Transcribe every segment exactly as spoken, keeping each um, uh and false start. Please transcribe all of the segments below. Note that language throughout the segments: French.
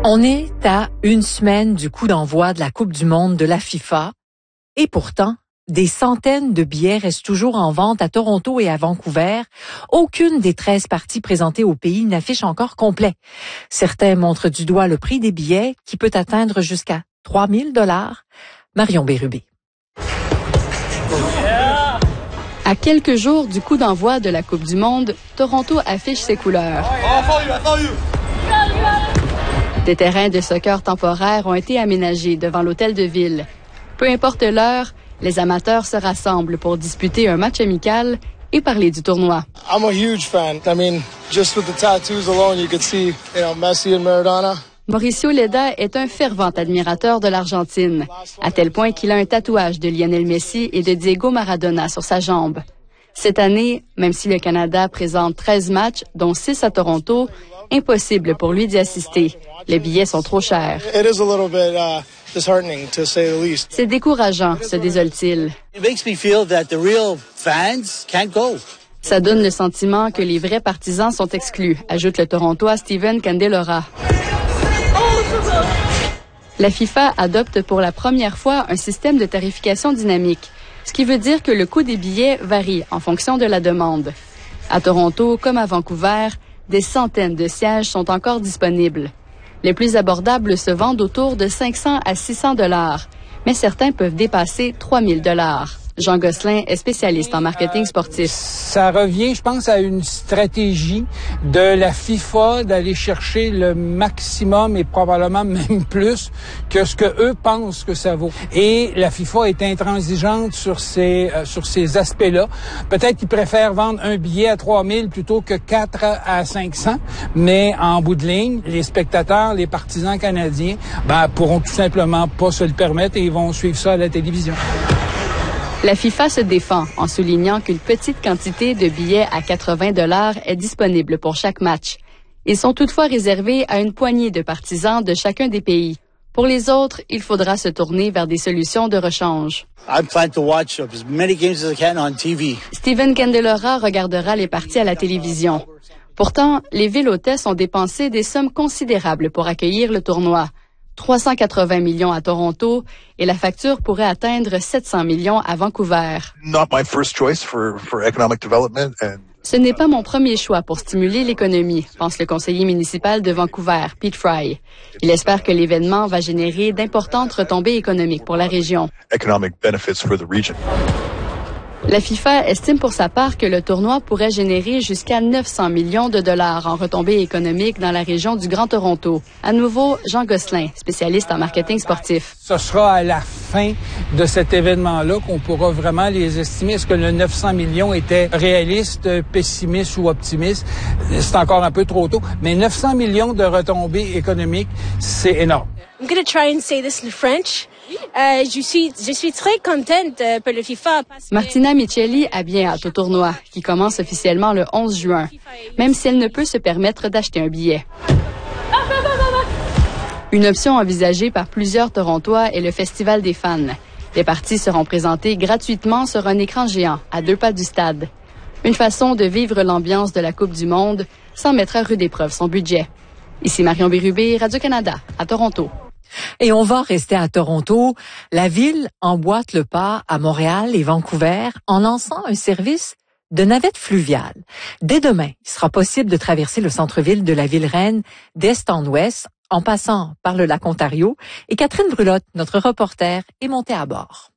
On est à une semaine du coup d'envoi de la Coupe du monde de la FIFA et pourtant, des centaines de billets restent toujours en vente à Toronto et à Vancouver. Aucune des treize parties présentées au pays n'affiche encore complet. Certains montrent du doigt le prix des billets qui peut atteindre jusqu'à trois mille dollars. Marion Bérubé. À quelques jours du coup d'envoi de la Coupe du monde, Toronto affiche ses couleurs. Des terrains de soccer temporaires ont été aménagés devant l'hôtel de ville. Peu importe l'heure, les amateurs se rassemblent pour disputer un match amical et parler du tournoi. I'm a huge fan. I mean, just with the tattoos alone, you could see, you know, Messi and Maradona. Mauricio Leda est un fervent admirateur de l'Argentine, à tel point qu'il a un tatouage de Lionel Messi et de Diego Maradona sur sa jambe. Cette année, même si le Canada présente treize matchs, dont six à Toronto, impossible pour lui d'y assister. Les billets sont trop chers. It is a little bit uh, disheartening, to say the least. C'est décourageant, se désole-t-il. It makes me feel that the real fans can't go. Ça donne le sentiment que les vrais partisans sont exclus, ajoute le Torontois Steven Candelora. La FIFA adopte pour la première fois un système de tarification dynamique, ce qui veut dire que le coût des billets varie en fonction de la demande. À Toronto, comme à Vancouver, des centaines de sièges sont encore disponibles. Les plus abordables se vendent autour de cinq cents à six cents dollars, mais certains peuvent dépasser trois mille dollars. Jean Gosselin est spécialiste en marketing sportif. Ça revient, je pense, à une stratégie de la FIFA d'aller chercher le maximum et probablement même plus que ce que eux pensent que ça vaut. Et la FIFA est intransigeante sur ces euh, sur ces aspects-là. Peut-être qu'ils préfèrent vendre un billet à trois mille plutôt que quatre à cinq cents, mais en bout de ligne, les spectateurs, les partisans canadiens, ben pourront tout simplement pas se le permettre et ils vont suivre ça à la télévision. La FIFA se défend en soulignant qu'une petite quantité de billets à quatre-vingts dollars est disponible pour chaque match. Ils sont toutefois réservés à une poignée de partisans de chacun des pays. Pour les autres, il faudra se tourner vers des solutions de rechange. I plan to watch as many games as I can on T V. Steven Candelora regardera les parties à la télévision. Pourtant, les villes hôtesses ont dépensé des sommes considérables pour accueillir le tournoi. trois cent quatre-vingts millions à Toronto et la facture pourrait atteindre sept cents millions à Vancouver. Not my first choice for, for economic development and... Ce n'est pas mon premier choix pour stimuler l'économie, pense le conseiller municipal de Vancouver, Pete Fry. Il espère que l'événement va générer d'importantes retombées économiques pour la région. Economic benefits for the region. La FIFA estime pour sa part que le tournoi pourrait générer jusqu'à neuf cents millions de dollars en retombées économiques dans la région du Grand Toronto. À nouveau, Jean Gosselin, spécialiste en marketing sportif. Ce sera à la fin de cet événement-là qu'on pourra vraiment les estimer. Est-ce que le neuf cents millions était réaliste, pessimiste ou optimiste? C'est encore un peu trop tôt. Mais neuf cents millions de retombées économiques, c'est énorme. I'm going to try and say this in French. Euh, je suis, je suis très contente euh, pour le FIFA. Parce que... Martina Micheli a bien hâte au tournoi, qui commence officiellement le onze juin, même si elle ne peut se permettre d'acheter un billet. Une option envisagée par plusieurs Torontois est le Festival des fans. Les parties seront présentées gratuitement sur un écran géant, à deux pas du stade. Une façon de vivre l'ambiance de la Coupe du monde sans mettre à rude épreuve son budget. Ici Marion Bérubé, Radio-Canada, à Toronto. Et on va rester à Toronto. La ville emboîte le pas à Montréal et Vancouver en lançant un service de navette fluviale. Dès demain, il sera possible de traverser le centre-ville de la ville-reine d'est en ouest en passant par le lac Ontario. Et Catherine Brulotte, notre reporter, est montée à bord.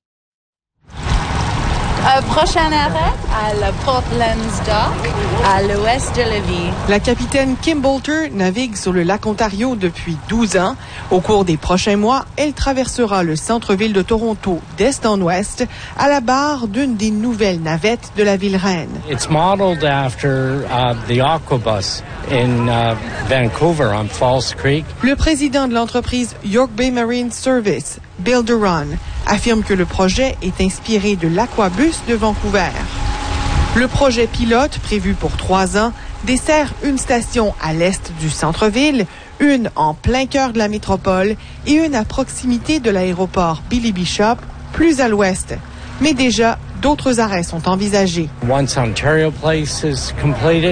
Euh, prochain arrêt à la Portland's Dock, à l'ouest de la ville. La capitaine Kim Bolter navigue sur le lac Ontario depuis douze ans. Au cours des prochains mois, elle traversera le centre-ville de Toronto d'est en ouest à la barre d'une des nouvelles navettes de la ville-reine. It's modeled after uh, the Aquabus in uh, Vancouver on False Creek. Le président de l'entreprise York Bay Marine Service, Bill Duran, affirme que le projet est inspiré de l'Aquabus de Vancouver. Le projet pilote, prévu pour trois ans, dessert une station à l'est du centre-ville, une en plein cœur de la métropole et une à proximité de l'aéroport Billy Bishop, plus à l'ouest. Mais déjà, d'autres arrêts sont envisagés. Once Ontario Place is completed,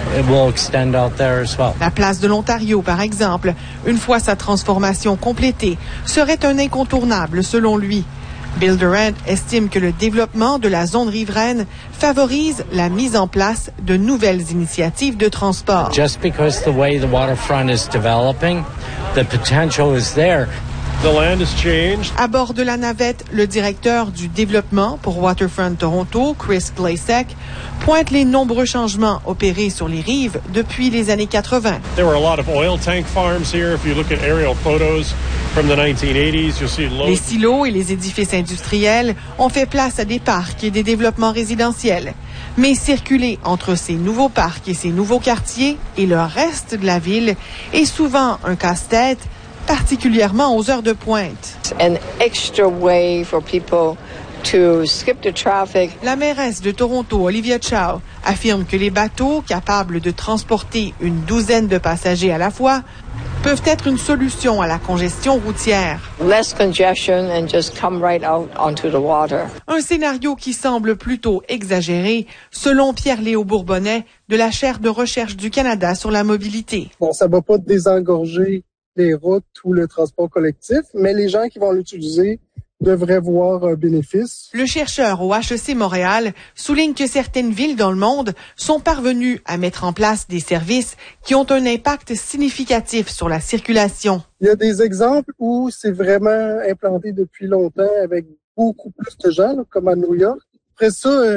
it will extend out there as well. La place de l'Ontario, par exemple, une fois sa transformation complétée, serait un incontournable selon lui. Bill Durant estime que le développement de la zone riveraine favorise la mise en place de nouvelles initiatives de transport. Just because the way the waterfront is developing, the potential is there. The land has changed. À bord de la navette, le directeur du développement pour Waterfront Toronto, Chris Glasek, pointe les nombreux changements opérés sur les rives depuis les années quatre-vingt. There were a lot of oil tank farms here. If you look at aerial photos from the nineteen eighties, you'll see loads. Les silos et les édifices industriels ont fait place à des parcs et des développements résidentiels. Mais circuler entre ces nouveaux parcs et ces nouveaux quartiers et le reste de la ville est souvent un casse-tête, particulièrement aux heures de pointe. An extra way for people to skip the traffic. La mairesse de Toronto, Olivia Chow, affirme que les bateaux capables de transporter une douzaine de passagers à la fois peuvent être une solution à la congestion routière. Less congestion and just come right out onto the water. Un scénario qui semble plutôt exagéré, selon Pierre-Léo Bourbonnais de la chaire de recherche du Canada sur la mobilité. Bon, ça va pas désengorger les routes ou le transport collectif, mais les gens qui vont l'utiliser devraient voir un bénéfice. Le chercheur au H E C Montréal souligne que certaines villes dans le monde sont parvenues à mettre en place des services qui ont un impact significatif sur la circulation. Il y a des exemples où c'est vraiment implanté depuis longtemps avec beaucoup plus de gens, comme à New York. Après ça,